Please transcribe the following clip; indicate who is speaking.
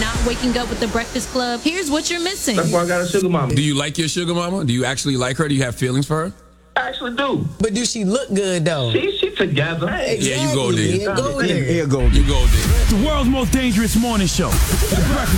Speaker 1: not waking up with the Breakfast Club, here's what you're missing.
Speaker 2: That's why I got a sugar mama.
Speaker 3: Do you like your sugar mama? Do you actually like her? Do you have feelings for her?
Speaker 2: I actually do.
Speaker 4: But do she look good though?
Speaker 2: She together.
Speaker 4: Exactly.
Speaker 3: Yeah, you go there.
Speaker 4: Yeah, go there.
Speaker 3: You go there.
Speaker 5: The world's most dangerous morning show. The Breakfast